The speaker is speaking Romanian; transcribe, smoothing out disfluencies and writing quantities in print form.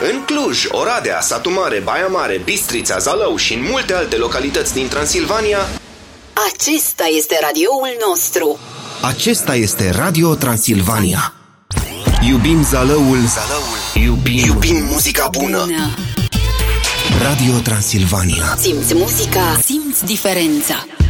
În Cluj, Oradea, Satu Mare, Baia Mare, Bistrița, Zalău și în multe alte localități din Transilvania, acesta este radioul nostru. Acesta este Radio Transilvania. Iubim Zalăul, iubim muzica bună. Radio Transilvania. Simți muzica, simți diferența.